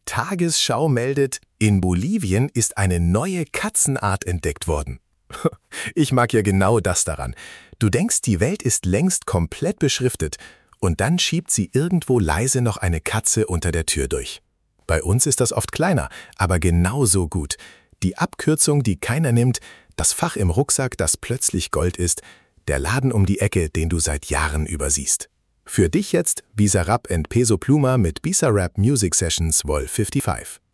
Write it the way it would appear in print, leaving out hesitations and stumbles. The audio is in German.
Tagesschau meldet, in Bolivien ist eine neue Katzenart entdeckt worden. Ich mag ja genau das daran. Du denkst, die Welt ist längst komplett beschriftet und dann schiebt sie irgendwo leise noch eine Katze unter der Tür durch. Bei uns ist das oft kleiner, aber genauso gut. Die Abkürzung, die keiner nimmt, das Fach im Rucksack, das plötzlich Gold ist, der Laden um die Ecke, den du seit Jahren übersiehst. Für dich jetzt Bizarrap and Peso Pluma mit Bizarrap Music Sessions Vol. 55.